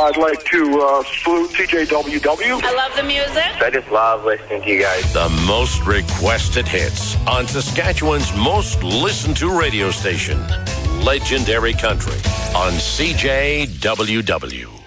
I'd like to salute TJWW. I love the music. I just love listening to you guys. The most requested hits on Saskatchewan's most listened to radio station, Legendary Country on CJWW.